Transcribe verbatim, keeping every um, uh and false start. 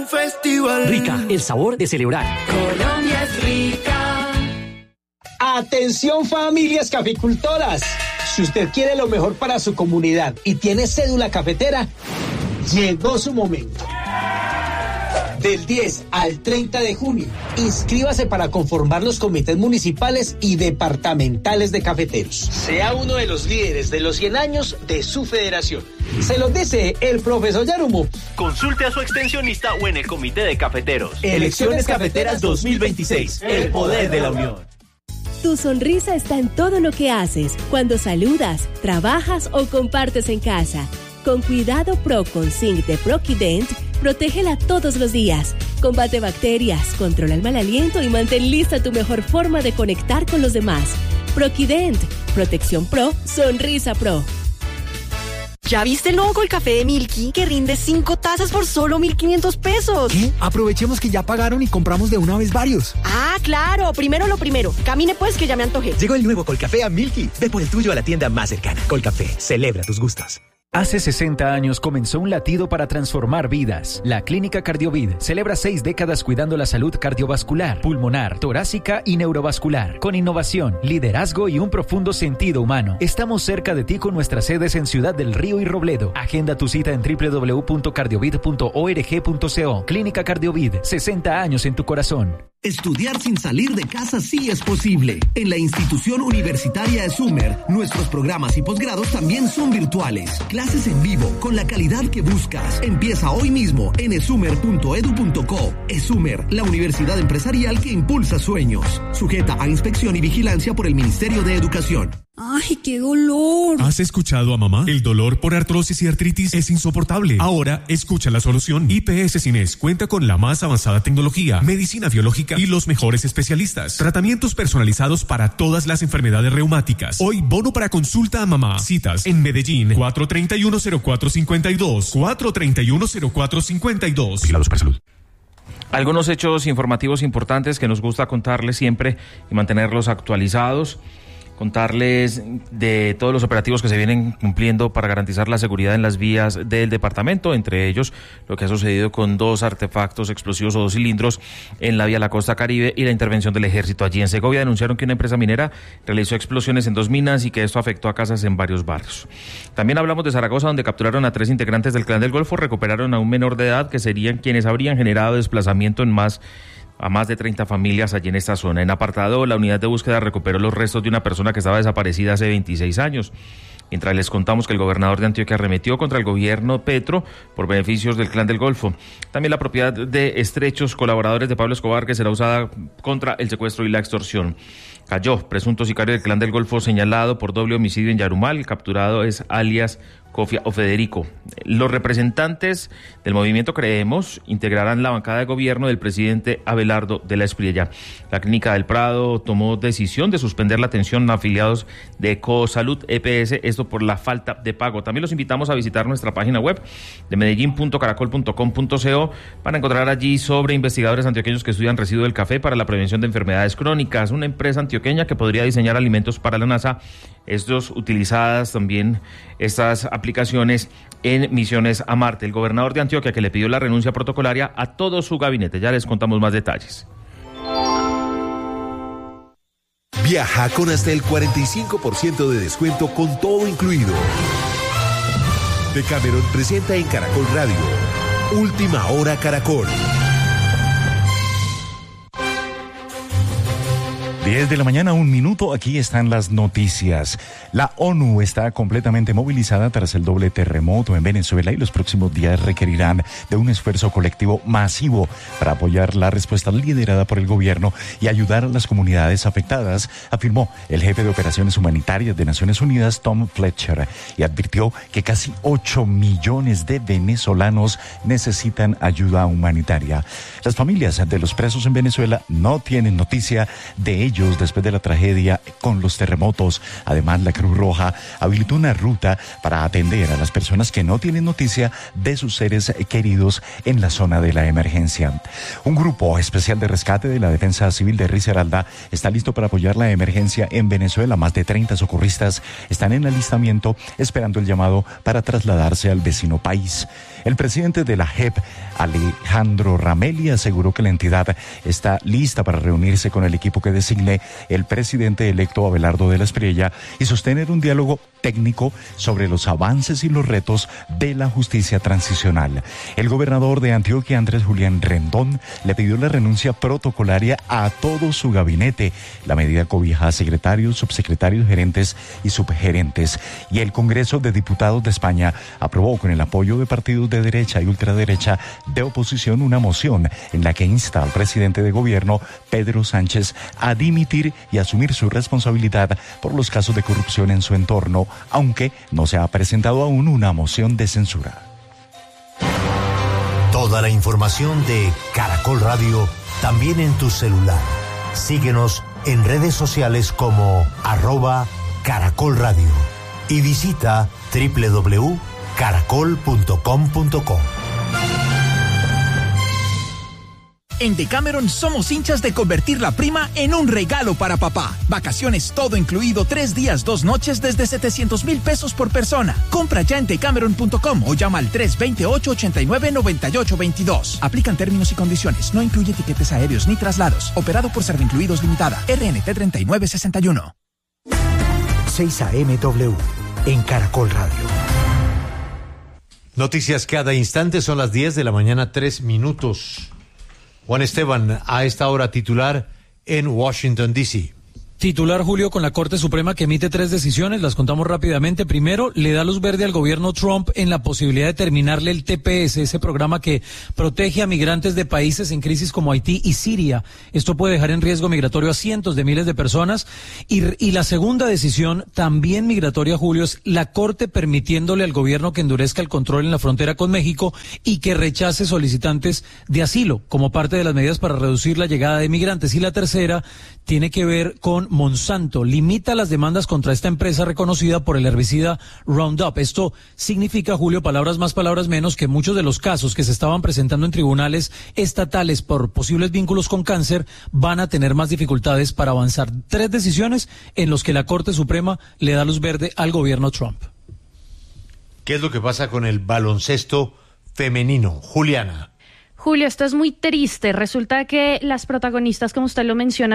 un festival. Rica, el sabor de celebrar. Colombia es rica. Atención, familias caficultoras. Si usted quiere lo mejor para su comunidad y tiene cédula cafetera, llegó su momento. Del diez al treinta de junio, inscríbase para conformar los comités municipales y departamentales de cafeteros. Sea uno de los líderes de los cien años de su federación. Se los dice el profesor Yarumo. Consulte a su extensionista o en el comité de cafeteros. Elecciones Cafeteras dos mil veintiséis. El poder de la unión. Tu sonrisa está en todo lo que haces, cuando saludas, trabajas o compartes en casa. Con Cuidado Pro con Zinc de Proquident, protégela todos los días. Combate bacterias, controla el mal aliento y mantén lista tu mejor forma de conectar con los demás. Proquident, protección pro, sonrisa pro. ¿Ya viste el nuevo Colcafé de Milky que rinde cinco tazas por solo mil quinientos pesos? ¿Qué? Aprovechemos que ya pagaron y compramos de una vez varios. Ah, claro. Primero lo primero. Camine pues que ya me antojé. Llegó el nuevo Colcafé a Milky. Ve por el tuyo a la tienda más cercana. Colcafé, celebra tus gustos. Hace sesenta años comenzó un latido para transformar vidas. La Clínica Cardiovid celebra seis décadas cuidando la salud cardiovascular, pulmonar, torácica y neurovascular. Con innovación, liderazgo y un profundo sentido humano. Estamos cerca de ti con nuestras sedes en Ciudad del Río y Robledo. Agenda tu cita en doble u doble u doble u punto cardiovid punto org punto co. Clínica Cardiovid, sesenta años en tu corazón. Estudiar sin salir de casa sí es posible. En la institución universitaria ESUMER, nuestros programas y posgrados también son virtuales. Clases en vivo, con la calidad que buscas. Empieza hoy mismo en esumer punto edu punto co. ESUMER, la universidad empresarial que impulsa sueños. Sujeta a inspección y vigilancia por el Ministerio de Educación. ¡Ay, qué dolor! ¿Has escuchado a mamá? El dolor por artrosis y artritis es insoportable. Ahora, escucha la solución. I P S Cines cuenta con la más avanzada tecnología, medicina biológica y los mejores especialistas. Tratamientos personalizados para todas las enfermedades reumáticas. Hoy, bono para consulta a mamá. Citas en Medellín, cuatro treinta y uno cero cuatro cincuenta y dos. cuatro treinta y uno cero cuatro cincuenta y dos. Vigilados para salud. Algunos hechos informativos importantes que nos gusta contarles siempre y mantenerlos actualizados. Contarles de todos los operativos que se vienen cumpliendo para garantizar la seguridad en las vías del departamento, entre ellos lo que ha sucedido con dos artefactos explosivos o dos cilindros en la vía La Costa Caribe y la intervención del ejército. Allí en Segovia denunciaron que una empresa minera realizó explosiones en dos minas y que esto afectó a casas en varios barrios. También hablamos de Zaragoza, donde capturaron a tres integrantes del Clan del Golfo, recuperaron a un menor de edad que serían quienes habrían generado desplazamiento en más a más de treinta familias allí en esta zona. En apartado, la unidad de búsqueda recuperó los restos de una persona que estaba desaparecida hace veintiséis años. Mientras les contamos que el gobernador de Antioquia arremetió contra el gobierno Petro por beneficios del Clan del Golfo. También la propiedad de estrechos colaboradores de Pablo Escobar, que será usada contra el secuestro y la extorsión. Cayó presunto sicario del Clan del Golfo señalado por doble homicidio en Yarumal. El capturado es alias Cofia o Federico. Los representantes del movimiento Creemos integrarán la bancada de gobierno del presidente Abelardo de la Espriella. La Clínica del Prado tomó decisión de suspender la atención a afiliados de Ecosalud E P S, esto por la falta de pago. También los invitamos a visitar nuestra página web de medellín punto caracol punto com punto co para encontrar allí sobre investigadores antioqueños que estudian residuo del café para la prevención de enfermedades crónicas, una empresa antioqueña que podría diseñar alimentos para la NASA. Estos utilizadas también estas aplicaciones en misiones a Marte. El gobernador de Antioquia, que le pidió la renuncia protocolaria a todo su gabinete. Ya les contamos más detalles. Viaja con hasta el cuarenta y cinco por ciento de descuento con todo incluido. Decameron presenta en Caracol Radio Última Hora Caracol. diez de la mañana, un minuto, aquí están las noticias. La ONU está completamente movilizada tras el doble terremoto en Venezuela y los próximos días requerirán de un esfuerzo colectivo masivo para apoyar la respuesta liderada por el gobierno y ayudar a las comunidades afectadas, afirmó el jefe de operaciones humanitarias de Naciones Unidas, Tom Fletcher, y advirtió que casi ocho millones de venezolanos necesitan ayuda humanitaria. Las familias de los presos en Venezuela no tienen noticia de ellos ellos después de la tragedia con los terremotos. Además, la Cruz Roja habilitó una ruta para atender a las personas que no tienen noticia de sus seres queridos en la zona de la emergencia. Un grupo especial de rescate de la Defensa Civil de Risaralda está listo para apoyar la emergencia en Venezuela. Más de treinta socorristas están en alistamiento esperando el llamado para trasladarse al vecino país. El presidente de la J E P, Alejandro Ramelli, aseguró que la entidad está lista para reunirse con el equipo que designe el presidente electo Abelardo de la Espriella y sostener un diálogo técnico sobre los avances y los retos de la justicia transicional. El gobernador de Antioquia, Andrés Julián Rendón, le pidió la renuncia protocolaria a todo su gabinete. La medida cobija a secretarios, subsecretarios, gerentes y subgerentes. Y el Congreso de Diputados de España aprobó, con el apoyo de partidos de derecha y ultraderecha de oposición, una moción en la que insta al presidente de gobierno, Pedro Sánchez, a dimitir y asumir su responsabilidad por los casos de corrupción en su entorno, aunque no se ha presentado aún una moción de censura. Toda la información de Caracol Radio también en tu celular. Síguenos en redes sociales como arroba Caracol Radio y visita doble u doble u doble u punto caracol punto com punto co. En Decameron somos hinchas de convertir la prima en un regalo para papá. Vacaciones todo incluido, tres días, dos noches desde setecientos mil pesos por persona. Compra ya en decameron punto com o llama al tres dos ocho, ocho nueve, nueve ocho dos dos. Aplican términos y condiciones. No incluye tiquetes aéreos ni traslados. Operado por Servincluidos Limitada. R N T treinta y nueve sesenta y uno. seis A M W en Caracol Radio. Noticias cada instante, son las diez de la mañana, tres minutos. Juan Esteban, a esta hora titular en Washington, D C Titular, Julio, con la Corte Suprema que emite tres decisiones, las contamos rápidamente. Primero, le da luz verde al gobierno Trump en la posibilidad de terminarle el T P S, ese programa que protege a migrantes de países en crisis como Haití y Siria. Esto puede dejar en riesgo migratorio a cientos de miles de personas. Y, y la segunda decisión, también migratoria, Julio, es la Corte permitiéndole al gobierno que endurezca el control en la frontera con México y que rechace solicitantes de asilo como parte de las medidas para reducir la llegada de migrantes. Y la tercera tiene que ver con Monsanto. Limita las demandas contra esta empresa reconocida por el herbicida Roundup. Esto significa, Julio, palabras más, palabras menos, que muchos de los casos que se estaban presentando en tribunales estatales por posibles vínculos con cáncer van a tener más dificultades para avanzar. Tres decisiones en las que la Corte Suprema le da luz verde al gobierno Trump. ¿Qué es lo que pasa con el baloncesto femenino? Juliana. Julio, esto es muy triste. Resulta que las protagonistas, como usted lo menciona,